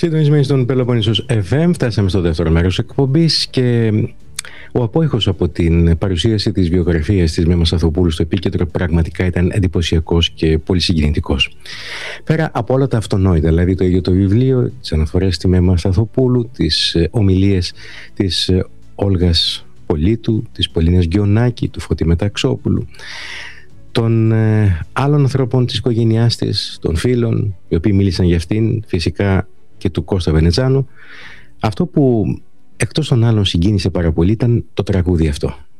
Συντονισμένοι στον Πελοποννήσος FM, φτάσαμε στο δεύτερο μέρος εκπομπής και ο απόϊχος από την παρουσίαση της βιογραφίας της Μέμας Ανθοπούλου στο επίκεντρο πραγματικά ήταν εντυπωσιακός και πολύ συγκινητικός. Πέρα από όλα τα αυτονόητα, δηλαδή το ίδιο το βιβλίο, τις αναφορές στη Μέμα Ανθοπούλου, τις ομιλίες της Όλγας Πολίτου, της Πολίνας Γκιονάκη, του Φώτη Μεταξόπουλου, των άλλων ανθρώπων της οικογένειάς της, των φίλων, οι οποίοι μίλησαν για αυτήν, φυσικά και του Κώστα Βενετζάνου, αυτό που εκτός των άλλων συγκίνησε πάρα πολύ ήταν το τραγούδι αυτό.